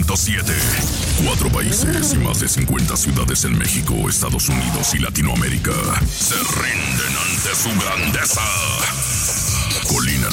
100.7. 4 países y más de 50 ciudades en México, Estados Unidos y Latinoamérica se rinden ante su grandeza.